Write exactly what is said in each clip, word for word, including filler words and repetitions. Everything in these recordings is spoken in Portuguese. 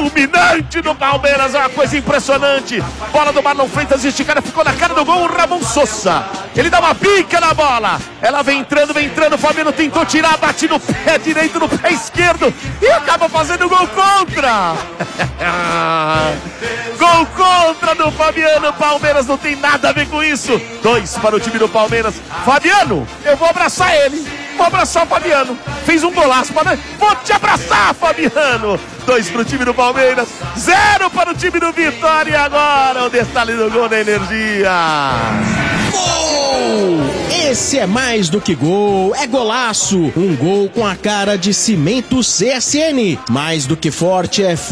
fulminante do Palmeiras, é uma coisa impressionante. Bola do Marlon Freitas esticada, ficou na cara do gol, o Ramon Sosa. Ele dá uma pica na bola. Ela vem entrando, vem entrando. O Fabiano tentou tirar, bate no pé direito, no pé esquerdo e acaba fazendo gol contra. Gol contra do Fabiano. Palmeiras não tem nada a ver com isso. Dois para o time do Palmeiras. Fabiano, eu vou abraçar ele. Vou abraçar o Fabiano. Fez um golaço, mas vou te abraçar, Fabiano. Dois para o time do Palmeiras, zero para o time do Vitória. E agora o detalhe do gol da Energia. Gol! Esse é mais do que gol, é golaço. Um gol com a cara de Cimento C S N. Mais do que forte, é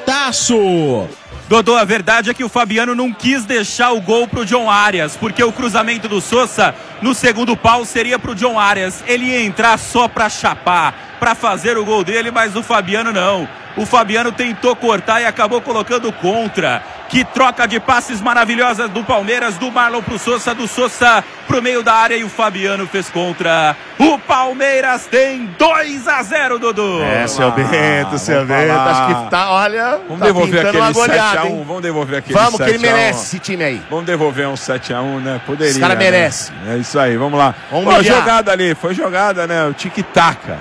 fortaço. Dodô, a verdade é que o Fabiano não quis deixar o gol pro John Arias, porque o cruzamento do Sosa no segundo pau seria pro John Arias. Ele ia entrar só pra chapar, pra fazer o gol dele, mas o Fabiano não. O Fabiano tentou cortar e acabou colocando contra. Que troca de passes maravilhosa do Palmeiras, do Marlon pro Sosa, do Sosa pro meio da área e o Fabiano fez contra. O Palmeiras tem dois a zero, Dodô. É, seu Bento, seu Bento, acho que tá, olha, vamos tá devolver aquele goleada, sete a um, hein? vamos devolver aquele Vamos, que ele sete a um. merece esse time aí. Vamos devolver um sete a um, né? Poderia. Esse cara né? merece. É isso aí, vamos lá. Vamos Ó, humilhar. jogada ali, foi jogada, né? O tic-tac.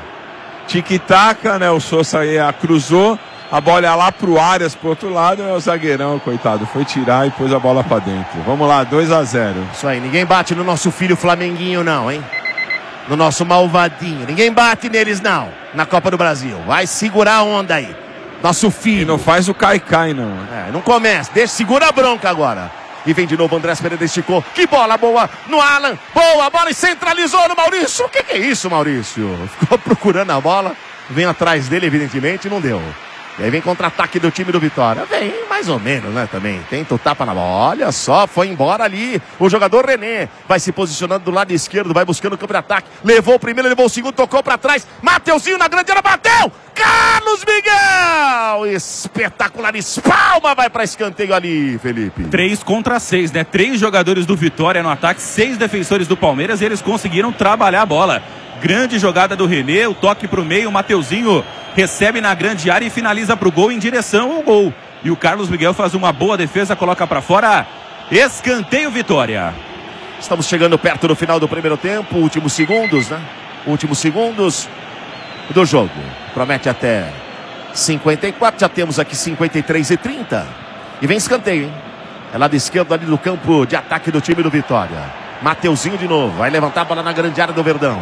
Tic-tac, né? O Sosa aí a cruzou. A bola ia lá pro Arias, pro outro lado, é o zagueirão, coitado, foi tirar e pôs a bola pra dentro. Vamos lá, dois a zero. Isso aí, ninguém bate no nosso filho Flamenguinho não, hein? No nosso malvadinho. Ninguém bate neles não, na Copa do Brasil. Vai segurar a onda aí. Nosso filho. E não faz o cai-cai, não. É, não começa, deixa, segura a bronca agora. E vem de novo o Andrés Pereira, esticou. Que bola boa no Alan. Boa bola e centralizou no Maurício. O que, que é isso, Maurício? Ficou procurando a bola. Vem atrás dele, evidentemente, não deu. E aí vem contra-ataque do time do Vitória. Vem mais ou menos, né, também. Tenta o tapa na bola. Olha só, foi embora ali o jogador René. Vai se posicionando do lado esquerdo, vai buscando o campo de ataque. Levou o primeiro, levou o segundo, tocou pra trás. Mateuzinho na grande área, bateu! Carlos Miguel! Espetacular, espalma, vai pra escanteio ali, Felipe. Três contra seis, né? Três jogadores do Vitória no ataque, seis defensores do Palmeiras e eles conseguiram trabalhar a bola. Grande jogada do René, o toque pro meio, o Mateuzinho recebe na grande área e finaliza pro gol em direção ao gol. E o Carlos Miguel faz uma boa defesa, coloca pra fora, escanteio Vitória. Estamos chegando perto do final do primeiro tempo, últimos segundos, né? Últimos segundos do jogo. Promete até cinquenta e quatro, já temos aqui cinquenta e três e trinta. E vem escanteio, hein? É lado esquerdo ali do campo de ataque do time do Vitória. Mateuzinho de novo, vai levantar a bola na grande área do Verdão.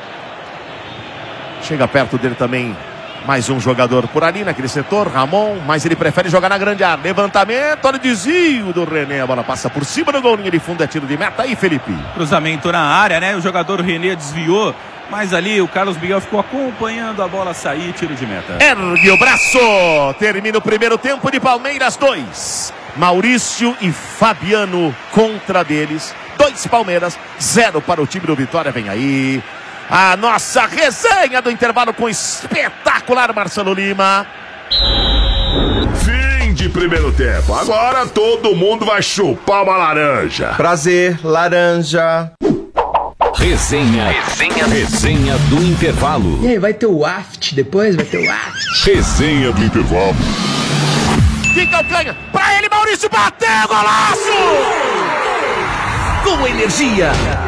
Chega perto dele também mais um jogador por ali naquele setor, Ramon, mas ele prefere jogar na grande área. Levantamento, olha o desvio do René, a bola passa por cima do gol, linha de fundo, é tiro de meta aí, Felipe. Cruzamento na área, né? O jogador René desviou, mas ali o Carlos Miguel ficou acompanhando a bola sair, tiro de meta. Ergue o braço, termina o primeiro tempo de Palmeiras dois. Maurício e Fabiano contra deles. Dois Palmeiras, zero para o time do Vitória, vem aí a nossa resenha do intervalo com o espetacular Marcelo Lima. Fim de primeiro tempo. Agora todo mundo vai chupar uma laranja. Prazer, laranja. Resenha, resenha, resenha do intervalo. E aí, vai ter o aft depois? Vai ter o aft. Resenha do intervalo. Fica o canha, pra ele Maurício, bateu, golaço! Com Energia.